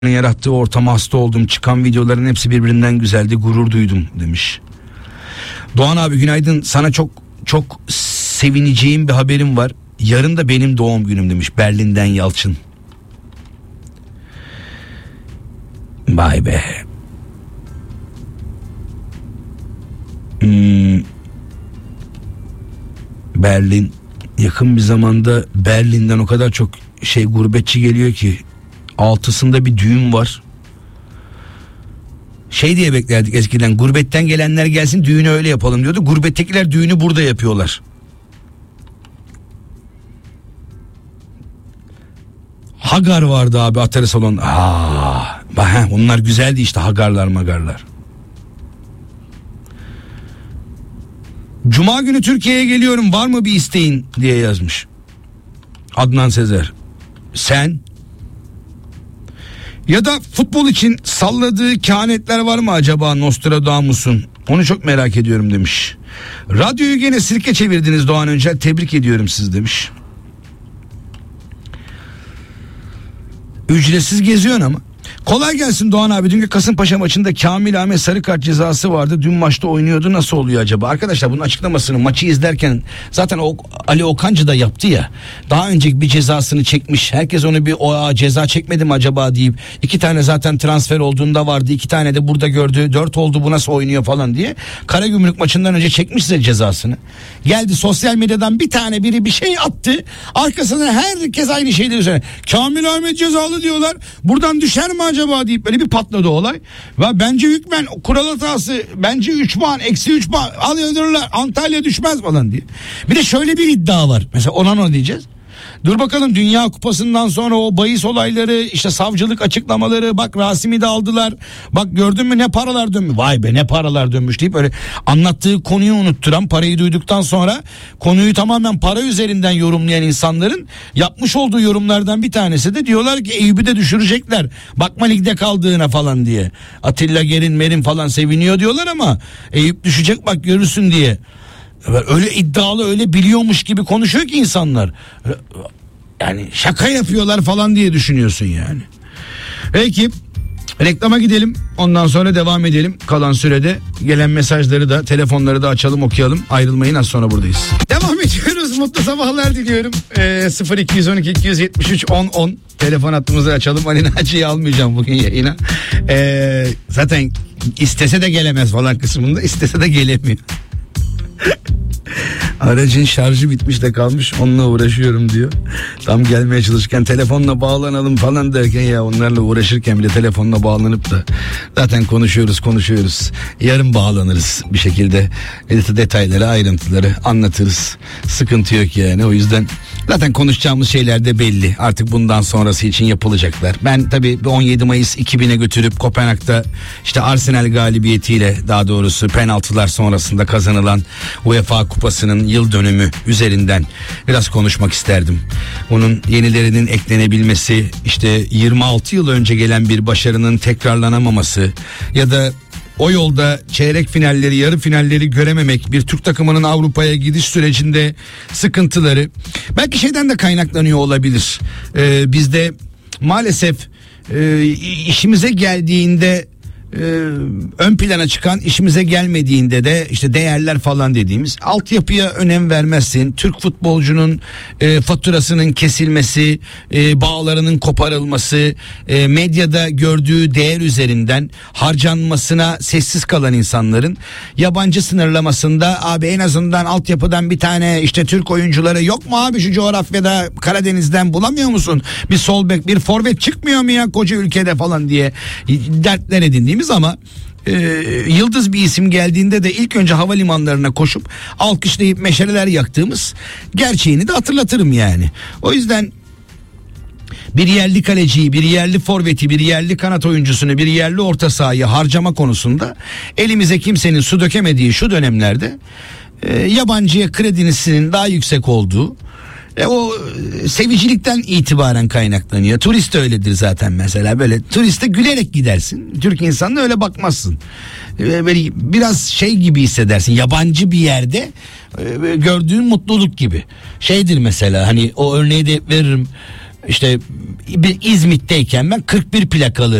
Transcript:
yarattığı ortama hasta oldum. Çıkan videoların hepsi birbirinden güzeldi. Gurur duydum demiş. Doğan abi günaydın. Sana çok sevineceğim bir haberim var. Yarın da benim doğum günüm demiş. Berlin'den Yalçın. Vay be. Berlin. Yakın bir zamanda Berlin'den o kadar çok gurbetçi geliyor ki. 6'sında bir düğün var. Diye beklerdik eskiden, gurbetten gelenler gelsin düğünü öyle yapalım diyordu. Gurbettekiler düğünü burada yapıyorlar. Hagar vardı abi, Atari salon. Onlar güzeldi işte, Hagarlar magarlar. Cuma günü Türkiye'ye geliyorum, var mı bir isteğin diye yazmış Adnan Sezer. Sen? Ya da futbol için salladığı kehanetler var mı acaba Nostradamus'un? Onu çok merak ediyorum demiş. Radyoyu gene sirke çevirdiniz Doğan Öncel, tebrik ediyorum siz demiş. Ücretsiz geziyorsun ama. Kolay gelsin Doğan abi. Dünkü Kasımpaşa maçında Kamil Ahmet sarı kart cezası vardı. Dün maçta oynuyordu. Nasıl oluyor acaba? Arkadaşlar bunun açıklamasını maçı izlerken zaten Ali Okancı da yaptı ya. Daha önceki bir cezasını çekmiş. Herkes onu bir ceza çekmedi mi acaba deyip 2 tane zaten transfer olduğunda vardı. 2 tane de burada gördü. 4 oldu, bu nasıl oynuyor falan diye. Karagümrük maçından önce çekmiş size cezasını. Geldi sosyal medyadan bir tane biri bir şey attı. Arkasına herkes aynı şeyleri söylüyor. Kamil Ahmet cezalı diyorlar. Buradan düşer mi acaba deyip böyle bir patladı olay. Ve bence hükmen kural hatası, bence 3 puan eksi 3 puan alıyorlar, Antalya düşmez falan diye. Bir de şöyle bir iddia var. Mesela ona ne diyeceğiz? Dur bakalım, Dünya Kupası'ndan sonra o bahis olayları, işte savcılık açıklamaları, bak Rasim'i de aldılar, bak gördün mü ne paralar dönmüş, vay be ne paralar dönmüş deyip böyle anlattığı konuyu unutturan, parayı duyduktan sonra konuyu tamamen para üzerinden yorumlayan insanların yapmış olduğu yorumlardan bir tanesi de diyorlar ki Eyüp'ü de düşürecekler bakma ligde kaldığına falan diye. Atilla Merin falan seviniyor diyorlar ama Eyüp düşecek bak görürsün diye. Öyle iddialı, öyle biliyormuş gibi konuşuyor ki insanlar. Yani şaka yapıyorlar falan diye düşünüyorsun yani. Peki reklama gidelim, ondan sonra devam edelim. Kalan sürede gelen mesajları da, telefonları da açalım, okuyalım. Ayrılmayın, az sonra buradayız. Devam ediyoruz. Mutlu sabahlar diliyorum. 0212 273 10 10 telefon hattımızı açalım. Ali Naci'yi almayacağım bugün yayına. Zaten istese de gelemez falan kısmında, istese de gelemiyor. Aracın şarjı bitmiş de kalmış, onunla uğraşıyorum diyor. Tam gelmeye çalışırken telefonla bağlanalım falan derken, ya onlarla uğraşırken bile telefonla bağlanıp da zaten konuşuyoruz. Yarın bağlanırız bir şekilde, detayları, ayrıntıları anlatırız. Sıkıntı yok yani. O yüzden zaten konuşacağımız şeyler de belli. Artık bundan sonrası için yapılacaklar. Ben tabii 17 Mayıs 2000'e götürüp Kopenhag'da işte Arsenal galibiyetiyle, daha doğrusu penaltılar sonrasında kazanılan UEFA Kupası'nın yıl dönümü üzerinden biraz konuşmak isterdim. Onun yenilerinin eklenebilmesi, işte 26 yıl önce gelen bir başarının tekrarlanamaması ya da o yolda çeyrek finalleri, yarı finalleri görememek, bir Türk takımının Avrupa'ya gidiş sürecinde sıkıntıları belki şeyden de kaynaklanıyor olabilir. Bizde maalesef işimize geldiğinde ön plana çıkan, işimize gelmediğinde de işte değerler falan dediğimiz, altyapıya önem vermezsin. Türk futbolcunun faturasının kesilmesi, bağlarının koparılması, medyada gördüğü değer üzerinden harcanmasına sessiz kalan insanların yabancı sınırlamasında, abi en azından altyapıdan bir tane işte Türk oyuncuları yok mu abi şu coğrafyada, Karadeniz'den bulamıyor musun? Bir sol bek, bir forvet çıkmıyor mu ya koca ülkede falan diye dertler edindiğimiz ama yıldız bir isim geldiğinde de ilk önce havalimanlarına koşup alkışlayıp meşaleler yaktığımız gerçeğini de hatırlatırım yani. O yüzden bir yerli kaleciyi, bir yerli forveti, bir yerli kanat oyuncusunu, bir yerli orta sahayı harcama konusunda elimize kimsenin su dökemediği şu dönemlerde yabancıya kredisinin daha yüksek olduğu, o sevicilikten itibaren kaynaklanıyor. Turist öyledir zaten mesela, böyle turiste gülerek gidersin. Türk insanına öyle bakmazsın. Böyle biraz şey gibi hissedersin, yabancı bir yerde gördüğün mutluluk gibi. Şeydir mesela, hani o örneği de veririm. İşte bir İzmit'teyken ben 41 plakalı